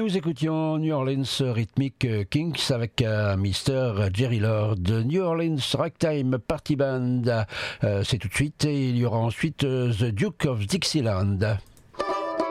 Nous écoutions New Orleans Rhythmic Kings avec Mr. Jerry Lord, New Orleans Ragtime Party Band. C'est tout de suite et il y aura ensuite The Duke of Dixieland.